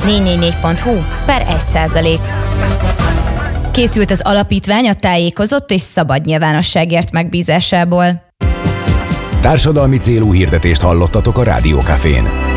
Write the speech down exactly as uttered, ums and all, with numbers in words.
négy négy négy pont hu per egy százalék. Készült az alapítvány a tájékozott és szabad nyilvánosságért megbízásából. Társadalmi célú hirdetést hallottatok a Rádió Cafén.